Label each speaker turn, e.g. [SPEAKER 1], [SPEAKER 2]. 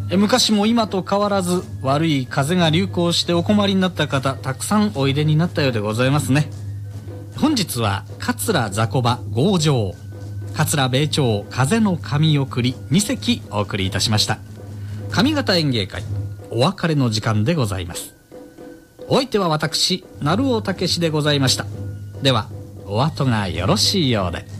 [SPEAKER 1] 昔も今と変わらず悪い風が流行してお困りになった方、たくさんおいでになったようでございますね。本日は桂雑魚場強情、桂米朝風の神送り2席お送りいたしました。上方演芸会お別れの時間でございます。お相手は私鳴尾武史でございました。ではお後がよろしいようで。